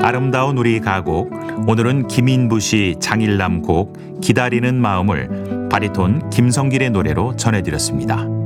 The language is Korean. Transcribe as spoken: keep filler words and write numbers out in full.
아름다운 우리 가곡, 오늘은 김인부 씨 장일남 곡 기다리는 마음을 바리톤 김성길의 노래로 전해드렸습니다.